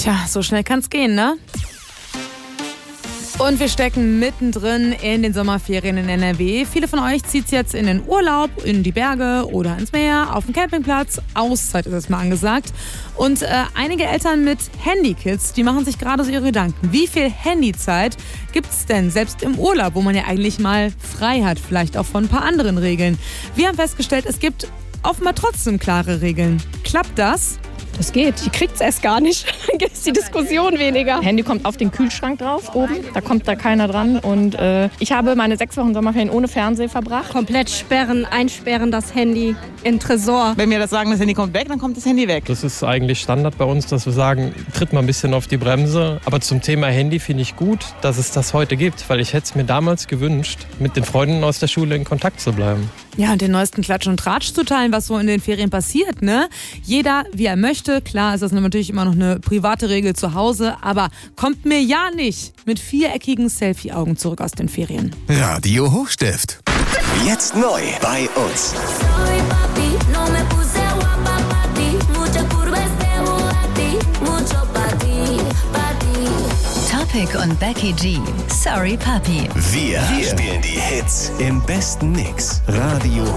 Tja, so schnell kann's gehen, ne? Und wir stecken mittendrin in den Sommerferien in NRW. Viele von euch zieht's jetzt in den Urlaub, in die Berge oder ins Meer, auf den Campingplatz. Auszeit ist es mal angesagt. Und einige Eltern mit Handykids, die machen sich gerade so ihre Gedanken. Wie viel Handyzeit gibt's denn selbst im Urlaub, wo man ja eigentlich mal frei hat, vielleicht auch von ein paar anderen Regeln? Wir haben festgestellt, es gibt offenbar trotzdem klare Regeln. Klappt das? Das geht. Die kriegt's erst gar nicht. Dann gibt es die Diskussion weniger. Handy kommt auf den Kühlschrank drauf oben. Da kommt da keiner dran. Und ich habe meine 6 Wochen Sommerferien ohne Fernseher verbracht. Komplett sperren, einsperren das Handy in Tresor. Wenn wir das sagen, das Handy kommt weg, dann kommt das Handy weg. Das ist eigentlich Standard bei uns, dass wir sagen, tritt mal ein bisschen auf die Bremse. Aber zum Thema Handy finde ich gut, dass es das heute gibt. Weil ich hätte es mir damals gewünscht, mit den Freunden aus der Schule in Kontakt zu bleiben. Ja, und den neuesten Klatsch und Tratsch zu teilen, was so in den Ferien passiert, ne? Jeder, wie er möchte. Klar ist das natürlich immer noch eine private Regel zu Hause, aber kommt mir ja nicht mit 4-eckigen Selfie-Augen zurück aus den Ferien. Radio Hochstift. Jetzt neu bei uns. Topic und Becky G. Sorry Papi. Wir spielen die Hits im besten Mix. Radio